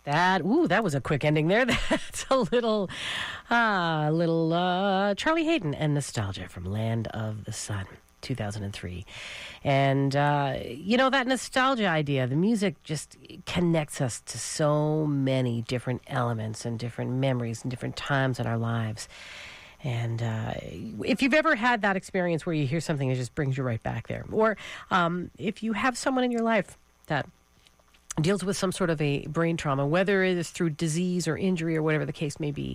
That was a quick ending there. That's a little Charlie Hayden and Nostalgia from Land of the Sun, 2003. And, that nostalgia idea, the music just connects us to so many different elements and different memories and different times in our lives. And if you've ever had that experience where you hear something that just brings you right back there, or if you have someone in your life that deals with some sort of a brain trauma, whether it is through disease or injury or whatever the case may be.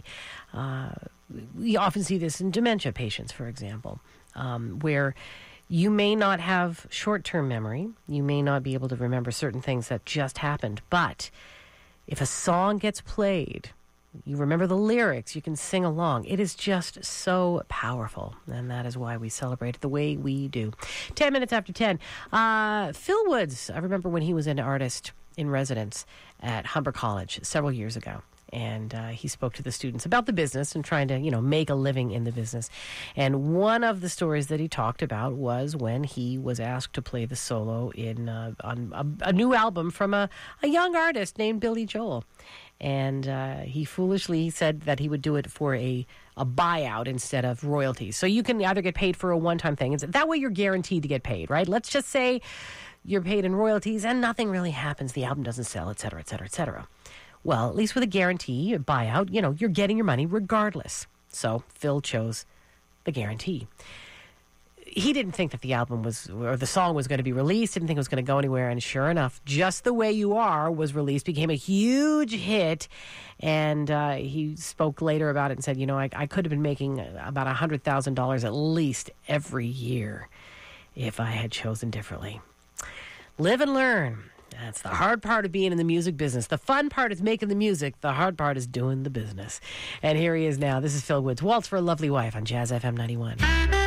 We often see this in dementia patients, for example, where you may not have short-term memory. You may not be able to remember certain things that just happened. But if a song gets played, you remember the lyrics, you can sing along. It is just so powerful, and that is why we celebrate it the way we do. 10 minutes after 10. Phil Woods, I remember when he was an artist in residence at Humber College several years ago. And he spoke to the students about the business and trying to, make a living in the business. And one of the stories that he talked about was when he was asked to play the solo on a new album from a young artist named Billy Joel. And he foolishly said that he would do it for a buyout instead of royalties. So you can either get paid for a one-time thing. That way you're guaranteed to get paid, right? Let's just say you're paid in royalties and nothing really happens. The album doesn't sell, et cetera, et cetera, et cetera. Well, at least with a guarantee, a buyout, you're getting your money regardless. So Phil chose the guarantee. He didn't think that the album the song was going to be released, didn't think it was going to go anywhere. And sure enough, Just the Way You Are was released, became a huge hit. And he spoke later about it and said, I could have been making about $100,000 at least every year if I had chosen differently. Live and learn. That's the hard part of being in the music business. The fun part is making the music. The hard part is doing the business. And here he is now. This is Phil Woods. Waltz for a Lovely Wife on Jazz FM 91.